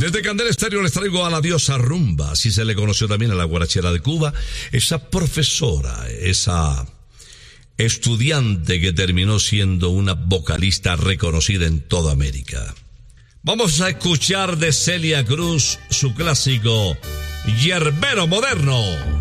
Desde Candela Estéreo les traigo a la diosa rumba, así se le conoció también a la guarachera de Cuba, esa profesora, esa estudiante que terminó siendo una vocalista reconocida en toda América. Vamos a escuchar de Celia Cruz su clásico Yerbero Moderno.